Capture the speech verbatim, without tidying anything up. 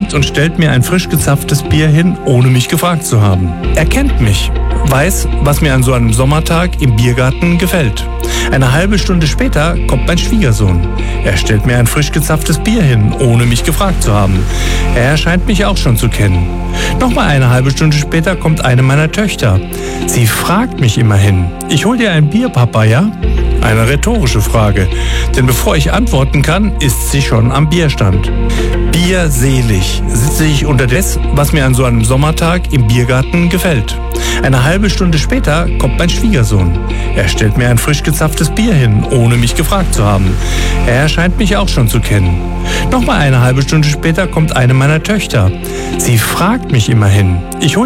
kommt und stellt mir ein frisch gezapftes Bier hin, ohne mich gefragt zu haben. Er kennt mich, weiß, was mir an so einem Sommertag im Biergarten gefällt. Eine halbe Stunde später kommt mein Schwiegersohn. Er stellt mir ein frisch gezapftes Bier hin, ohne mich gefragt zu haben. Er scheint mich auch schon zu kennen. Nochmal eine halbe Stunde später kommt eine meiner Töchter. Sie fragt mich immerhin: Ich hol dir ein Bier, Papa, ja? Eine rhetorische Frage, denn bevor ich antworten kann, ist sie schon am Bierstand. Bierselig sitze ich unterdessen, was mir an so einem Sommertag im Biergarten gefällt. Eine halbe Stunde später kommt mein Schwiegersohn. Er stellt mir ein frisch gezapftes Bier hin, ohne mich gefragt zu haben. Er scheint mich auch schon zu kennen. Nochmal eine halbe Stunde später kommt eine meiner Töchter. Sie fragt mich immerhin: Ich hol